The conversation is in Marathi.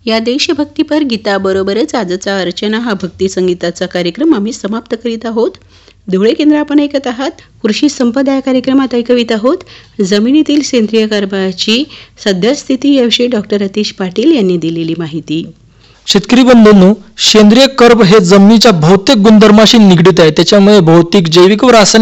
या देशभक्तीपर गीताबरोबरच आजचा अर्चना हा भक्ती संगीताचा कार्यक्रम आम्ही समाप्त करीत आहोत. धुळे केंद्र आपण ऐकत आहात. कृषी संपदा या कार्यक्रमात ऐकवित आहोत जमिनीतील सेंद्रिय कर्बाची सद्यस्थिती याविषयी डॉक्टर अतिश पाटील यांनी दिलेली माहिती. शेतकरी बंधूंनो, सेंद्रिय कर्ब हे जमिनीच्या भौतिक गुणधर्माशी निगडित आहे. त्याच्यामुळे भौतिक, जैविक व रासायनिक